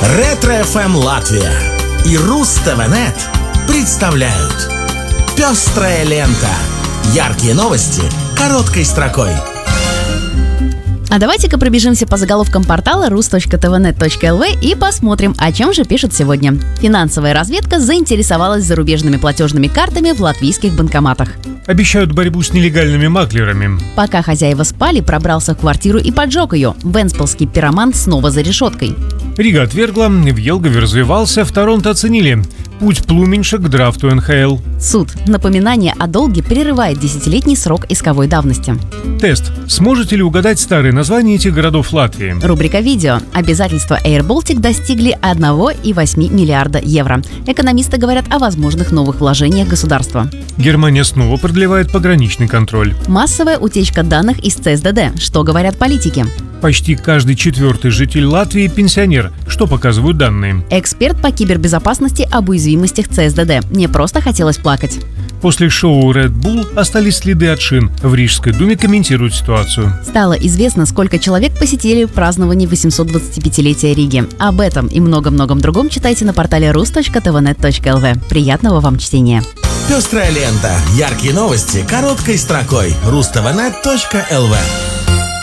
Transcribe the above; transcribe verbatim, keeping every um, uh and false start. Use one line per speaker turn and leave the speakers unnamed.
Ретро-эф эм Латвия и Руз-ТВ.нет представляют «Пестрая лента». Яркие новости короткой строкой.
А давайте-ка пробежимся по заголовкам портала рус точка тэ вэ нет точка эл ви и посмотрим, о чем же пишут сегодня. Финансовая разведка заинтересовалась зарубежными платежными картами в латвийских банкоматах.
Обещают борьбу с нелегальными маклерами.
Пока хозяева спали, пробрался в квартиру и поджег ее. Венспилский пироман снова за решеткой.
Рига отвергла, в Елгове развивался, в Торонто оценили. Путь Плуминша к драфту эн ха эл.
Суд. Напоминание о долге прерывает десятилетний срок исковой давности.
Тест. Сможете ли угадать старые названия этих городов Латвии?
Рубрика «Видео». Обязательства Air Baltic достигли одного и восьми миллиарда евро. Экономисты говорят о возможных новых вложениях государства.
Германия снова продлевает пограничный контроль.
Массовая утечка данных из цэ эс дэ дэ. Что говорят политики?
Почти каждый четвертый житель Латвии – пенсионер. Что показывают данные?
Эксперт по кибербезопасности об уязвимостях цэ эс дэ дэ. Мне просто хотелось плакать.
После шоу Red Bull остались следы от шин. В Рижской думе комментируют ситуацию.
Стало известно, сколько человек посетили празднование восьмисот двадцатипятилетия Риги. Об этом и много-многом другом читайте на портале рус точка тэ вэ нет точка эл ви. Приятного вам чтения!
«Пестрая лента». Яркие новости короткой строкой. руз точка тэ вэ нет точка эл ви.